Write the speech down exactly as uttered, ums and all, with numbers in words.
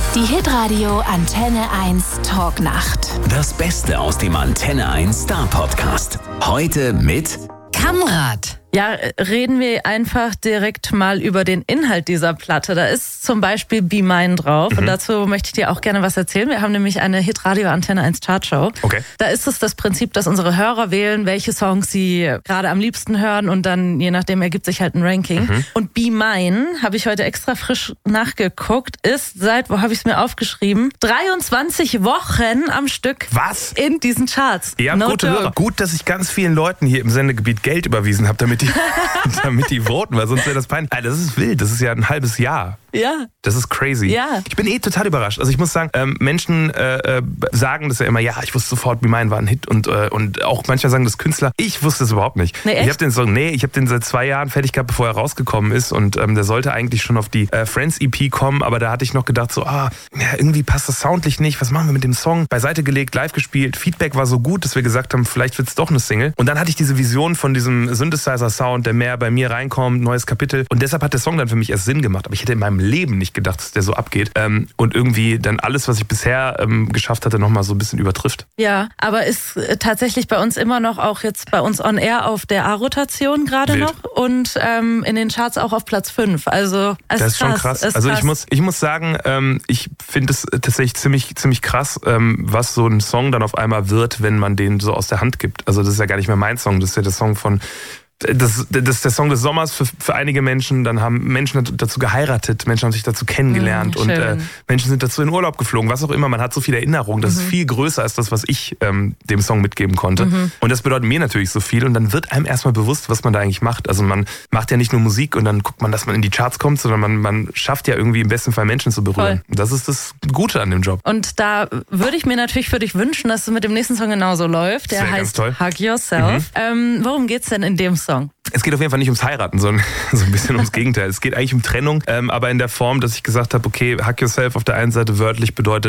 Die Hitradio Antenne eins Talknacht. Das Beste aus dem Antenne eins Star Podcast. Heute mit Kamrat. Ja, reden wir einfach direkt mal über den Inhalt dieser Platte. Da ist zum Beispiel Be Mine drauf. Mhm. Und dazu möchte ich dir auch gerne was erzählen. Wir haben nämlich eine Hitradio Antenne eins Chartshow. Okay. Da ist es das Prinzip, dass unsere Hörer wählen, welche Songs sie gerade am liebsten hören, und dann je nachdem ergibt sich halt ein Ranking. Mhm. Und Be Mine, habe ich heute extra frisch nachgeguckt, ist seit, wo habe ich es mir aufgeschrieben, dreiundzwanzig Wochen am Stück. Was? In diesen Charts. Ihr habt No gute joke. Hörer. Gut, dass ich ganz vielen Leuten hier im Sendegebiet Geld überwiesen habe, damit die, damit die voten, weil sonst wäre das peinlich. Alter, das ist wild, das ist ja ein halbes Jahr. Ja. Das ist crazy. Ja. Ich bin eh total überrascht. Also ich muss sagen, ähm, Menschen äh, sagen das ja immer, ja, ich wusste sofort, Be Mine war ein Hit, und äh, und auch manchmal sagen das Künstler. Ich wusste es überhaupt nicht. Nee, echt? Ich habe den Song, nee, ich habe den seit zwei Jahren fertig gehabt, bevor er rausgekommen ist, und ähm, der sollte eigentlich schon auf die äh, Friends E P kommen, aber da hatte ich noch gedacht so, ah, ja, irgendwie passt das soundlich nicht. Was machen wir mit dem Song? Beiseite gelegt, live gespielt. Feedback war so gut, dass wir gesagt haben, vielleicht wird's doch eine Single. Und dann hatte ich diese Vision von diesem Synthesizer-Sound, der mehr bei mir reinkommt, neues Kapitel. Und deshalb hat der Song dann für mich erst Sinn gemacht. Aber ich hätte in meinem Leben nicht gedacht, dass der so abgeht. Ähm, und irgendwie dann alles, was ich bisher ähm, geschafft hatte, nochmal so ein bisschen übertrifft. Ja, aber ist äh, tatsächlich bei uns immer noch, auch jetzt bei uns on air, auf der A-Rotation gerade Wild. noch, und ähm, in den Charts auch auf Platz fünf. Also es Das ist schon krass. Ist Also krass. ich muss, ich muss sagen, ähm, ich finde es tatsächlich ziemlich, ziemlich krass, ähm, was so ein Song dann auf einmal wird, wenn man den so aus der Hand gibt. Also das ist ja gar nicht mehr mein Song, das ist ja der Song von Das, das ist der Song des Sommers für, für einige Menschen. Dann haben Menschen dazu geheiratet, Menschen haben sich dazu kennengelernt, Mm, und äh, Menschen sind dazu in Urlaub geflogen, was auch immer. Man hat so viele Erinnerungen. Das mhm. ist viel größer als das, was ich ähm, dem Song mitgeben konnte. Mhm. Und das bedeutet mir natürlich so viel. Und dann wird einem erstmal bewusst, was man da eigentlich macht. Also man macht ja nicht nur Musik und dann guckt man, dass man in die Charts kommt, sondern man, man schafft ja irgendwie im besten Fall Menschen zu berühren. Voll. Und das ist das Gute an dem Job. Und da würde ich mir natürlich für dich wünschen, dass es mit dem nächsten Song genauso läuft. Der Das wär ganz heißt toll. Hug Yourself. Mhm. Ähm, worum geht's denn in dem Song? Es geht auf jeden Fall nicht ums Heiraten, sondern so ein bisschen ums Gegenteil. Es geht eigentlich um Trennung, ähm, aber in der Form, dass ich gesagt habe, okay, Hug Yourself auf der einen Seite wörtlich bedeutet,